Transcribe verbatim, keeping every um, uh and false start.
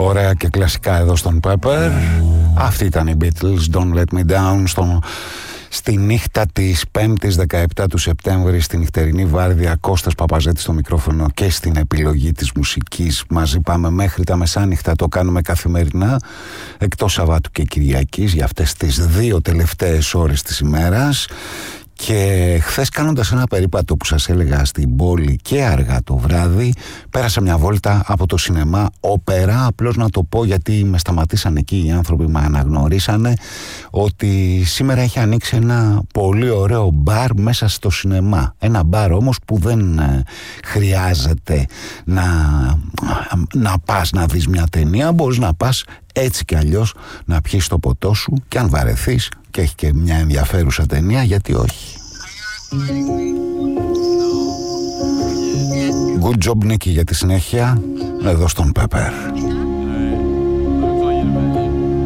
Ωραία και κλασικά εδώ στον Pepper. Αυτή ήταν οι Beatles, Don't Let Me Down, στο, στη νύχτα της πέμπτης δεκαεπτά του Σεπτέμβρη, στη νυχτερινή βάρδια. Κώστας Παπαζέτης στο μικρόφωνο και στην επιλογή της μουσικής. Μαζί πάμε μέχρι τα μεσάνυχτα, το κάνουμε καθημερινά, εκτός Σαββάτου και Κυριακής, για αυτές τις δύο τελευταίες ώρες της ημέρας. Και χθες, κάνοντας ένα περίπατο που σας έλεγα στην πόλη και αργά το βράδυ, πέρασα μια βόλτα από το σινεμά Όπερα. Απλώς να το πω, γιατί με σταματήσαν εκεί οι άνθρωποι, με αναγνωρίσανε, ότι σήμερα έχει ανοίξει ένα πολύ ωραίο μπαρ μέσα στο σινεμά. Ένα μπαρ όμως που δεν ε, χρειάζεται να, να πας να δεις μια ταινία. Μπορείς να πας έτσι κι αλλιώς να πιεις το ποτό σου, και αν βαρεθείς και έχει και μια ενδιαφέρουσα ταινία, γιατί όχι. Good job, Νίκη, για τη συνέχεια εδώ στον Pepper.